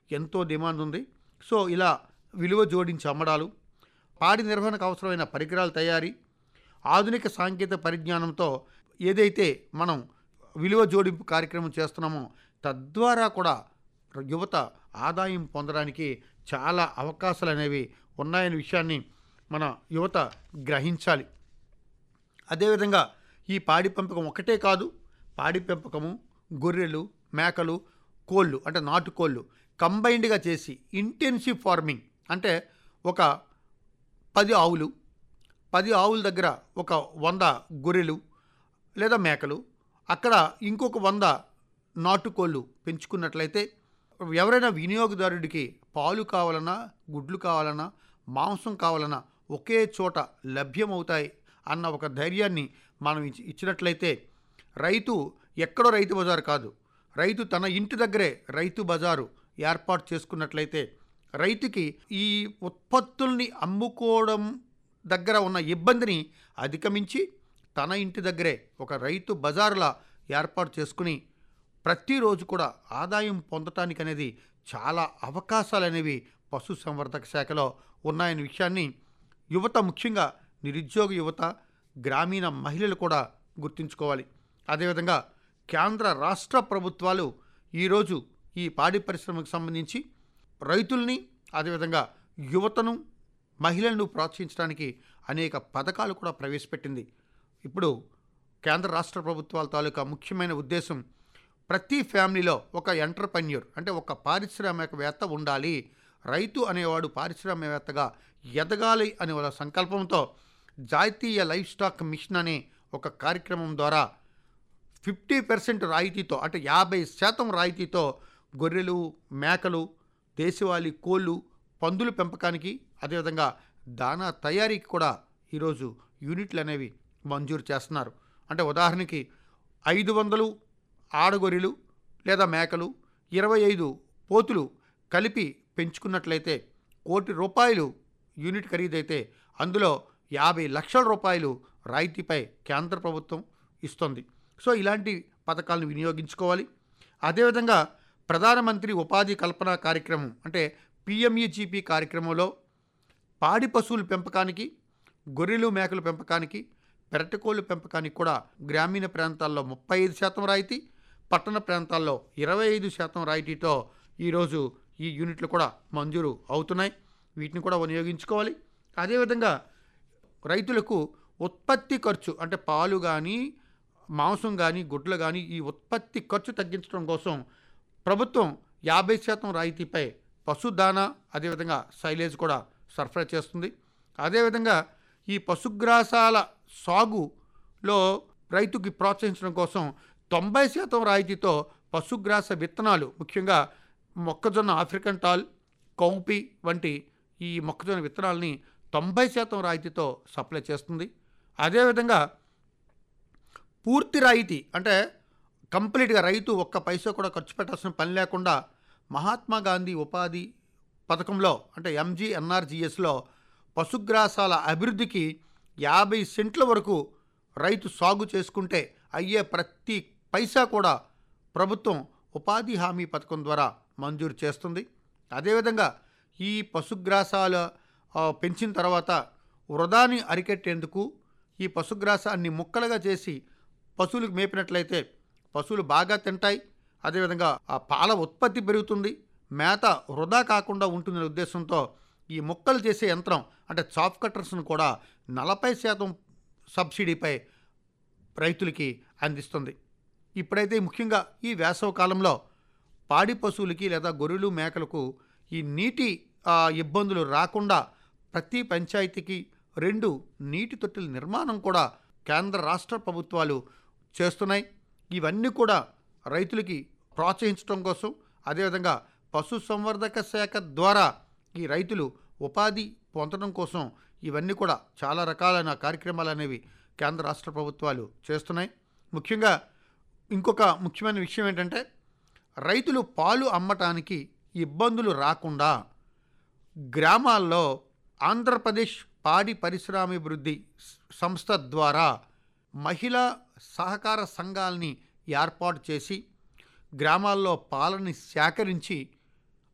ఎంతో డిమాండ్ ఉంది. సో ఇలా విలువ జోడించి అమ్మడాలు, పాడి నిర్వహణకు అవసరమైన పరికరాల తయారీ, ఆధునిక సాంకేతిక పరిజ్ఞానంతో ఏదైతే మనం విలువ జోడింపు కార్యక్రమం చేస్తున్నామో తద్వారా కూడా యువత ఆదాయం పొందడానికి చాలా అవకాశాలు అనేవి ఉన్నాయనే విషయాన్ని మన యువత గ్రహించాలి. అదేవిధంగా ఈ పాడి పెంపకం ఒకటే కాదు, పాడి పెంపకము, గొర్రెలు, మేకలు, కోళ్ళు అంటే నాటుకోళ్ళు కంబైన్డ్గా చేసి ఇంటెన్సివ్ ఫార్మింగ్ అంటే ఒక 10 ఆవులు, 10 ఆవుల దగ్గర ఒక 100 గొర్రెలు లేదా మేకలు, అక్కడ ఇంకొక 100 నాటుకోళ్ళు పెంచుకున్నట్లయితే ఎవరైనా వినియోగదారుడికి పాలు కావాలన్నా, గుడ్లు కావాలన్నా, మాంసం కావాలన్నా ఒకే చోట లభ్యమవుతాయి అన్న ఒక ధైర్యాన్ని మనం ఇచ్చినట్లయితే రైతు ఎక్కడో రైతు బజారు కాదు, రైతు తన ఇంటి దగ్గరే రైతు బజారు ఏర్పాటు చేసుకున్నట్లయితే రైతుకి ఈ ఉత్పత్తుల్ని అమ్ముకోవడం దగ్గర ఉన్న ఇబ్బందిని అధిగమించి తన ఇంటి దగ్గరే ఒక రైతు బజారులా ఏర్పాటు చేసుకుని ప్రతిరోజు కూడా ఆదాయం పొందటానికి అనేది చాలా అవకాశాలు అనేవి పశుసంవర్ధక శాఖలో ఉన్నాయనే విషయాన్ని యువత, ముఖ్యంగా నిరుద్యోగ యువత, గ్రామీణ మహిళలు కూడా గుర్తుంచుకోవాలి. అదేవిధంగా కేంద్ర రాష్ట్ర ప్రభుత్వాలు ఈరోజు ఈ పాడి పరిశ్రమకు సంబంధించి రైతుల్ని, అదేవిధంగా యువతను, మహిళలను ప్రోత్సహించడానికి అనేక పథకాలు కూడా ప్రవేశపెట్టింది. ఇప్పుడు కేంద్ర రాష్ట్ర ప్రభుత్వాల తాలూకా ముఖ్యమైన ఉద్దేశం ప్రతి ఫ్యామిలీలో ఒక ఎంటర్‌ప్రెన్యూర్ అంటే ఒక పారిశ్రామికవేత్త ఉండాలి, రైతు అనేవాడు పారిశ్రామికవేత్తగా ఎదగాలి అనే వాళ్ళ సంకల్పంతో జాతీయ లైవ్ స్టాక్ మిషన్ అనే ఒక కార్యక్రమం ద్వారా 50% రాయితీతో అంటే 50% రాయితీతో గొర్రెలు, మేకలు, దేశవాళీ కోళ్ళు, పందుల పెంపకానికి, అదేవిధంగా దానా తయారీకి కూడా ఈరోజు యూనిట్లు అనేవి మంజూరు చేస్తున్నారు. అంటే ఉదాహరణకి 500 ఆడగొర్రెలు లేదా మేకలు, 25 పోతులు కలిపి పెంచుకున్నట్లయితే ₹1,00,00,000 యూనిట్ ఖరీదైతే అందులో ₹50,00,000 రాయితీపై కేంద్ర ప్రభుత్వం ఇస్తుంది. సో ఇలాంటి పథకాలను వినియోగించుకోవాలి. అదేవిధంగా ప్రధానమంత్రి ఉపాధి కల్పన కార్యక్రమం అంటే PMEGP కార్యక్రమంలో పాడి పశువుల పెంపకానికి, గొర్రెలు, మేకల పెంపకానికి, పెరటికోళ్ళ పెంపకానికి కూడా గ్రామీణ ప్రాంతాల్లో 35% రాయితీ, పట్టణ ప్రాంతాల్లో 25% రాయితీతో ఈరోజు ఈ యూనిట్లు కూడా మంజూరు అవుతున్నాయి. వీటిని కూడా వినియోగించుకోవాలి. అదేవిధంగా రైతులకు ఉత్పత్తి ఖర్చు అంటే పాలు కానీ, మాంసం కానీ, గుడ్లు కానీ ఈ ఉత్పత్తి ఖర్చు తగ్గించడం కోసం ప్రభుత్వం 50% రాయితీపై పశుదానా, అదేవిధంగా సైలేజ్ కూడా సరఫరా చేస్తుంది. అదేవిధంగా ఈ పశుగ్రాసాల సాగులో రైతుకి ప్రోత్సహించడం కోసం 90% రాయితీతో పశుగ్రాస విత్తనాలు, ముఖ్యంగా మొక్కజొన్న, ఆఫ్రికన్ టాల్, కౌపి వంటి ఈ మొక్కజొన్న విత్తనాలని 90% రాయితీతో సప్లై చేస్తుంది. అదేవిధంగా పూర్తి రాయితీ అంటే కంప్లీట్గా రైతు ఒక్క పైసా కూడా ఖర్చు పెట్టాల్సిన పని లేకుండా మహాత్మా గాంధీ ఉపాధి పథకంలో అంటే MGNRGSలో పశుగ్రాసాల అభివృద్ధికి 50 సెంట్ల వరకు రైతు సాగు చేసుకుంటే అయ్యే ప్రతి పైసా కూడా ప్రభుత్వం ఉపాధి హామీ పథకం ద్వారా మంజూరు చేస్తుంది. అదేవిధంగా ఈ పశుగ్రాసాల పెంచిన తర్వాత వృధాని అరికట్టేందుకు ఈ పశుగ్రాసాన్ని ముక్కలుగా చేసి పశువులకు మేపినట్లయితే పశువులు బాగా తింటాయి. అదేవిధంగా ఆ పాల ఉత్పత్తి పెరుగుతుంది, మేత వృధా కాకుండా ఉంటుందనే ఉద్దేశంతో ఈ ముక్కలు చేసే యంత్రం అంటే చాప్ కట్టర్స్ను కూడా 40% సబ్సిడీపై రైతులకి అందిస్తుంది. ఇప్పుడైతే ముఖ్యంగా ఈ వేసవి కాలంలో పాడి పశువులకి లేదా గొర్రెలు, మేకలకు ఈ నీటి ఇబ్బందులు రాకుండా ప్రతి పంచాయతీకి 2 నీటి తొట్టెల నిర్మాణం కూడా కేంద్ర రాష్ట్ర ప్రభుత్వాలు చేస్తున్నాయి. ఇవన్నీ కూడా రైతులకి ప్రోత్సహించడం కోసం, అదేవిధంగా పశుసంవర్ధక శాఖ ద్వారా ఈ రైతులు ఉపాధి పొందడం కోసం ఇవన్నీ కూడా చాలా రకాలైన కార్యక్రమాలు అనేవి కేంద్ర రాష్ట్ర ప్రభుత్వాలు చేస్తున్నాయి. ముఖ్యంగా ఇంకొక ముఖ్యమైన విషయం ఏంటంటే రైతులు పాలు అమ్మటానికి ఇబ్బందులు రాకుండా గ్రామాల్లో ఆంధ్రప్రదేశ్ పాడి పరిశ్రమాభివృద్ధి సంస్థ ద్వారా మహిళా సహకార సంఘాలని ఏర్పాటు చేసి గ్రామాల్లో పాలని సేకరించి